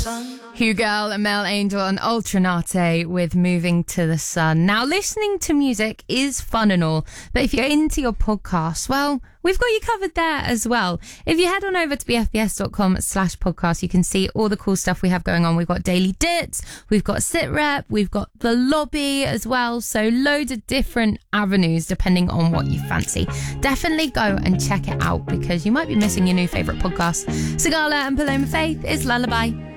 Hugel, Mel Angel and Ultranate with Moving to the Sun. Now, listening to music is fun and all, but if you're into your podcast, well, we've got you covered there as well. If you head on over to bfbs.com/podcast, you can see all the cool stuff we have going on. We've got Daily Dits, we've got SitRep, we've got the lobby as well. So loads of different avenues depending on what you fancy. Definitely go and check it out because you might be missing your new favourite podcast. Sigala and Paloma Faith is Lullaby.